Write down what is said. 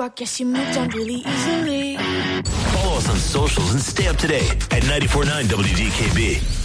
I guess you moved on really easily. Follow us on socials and stay up to date at 94.9 WDKB.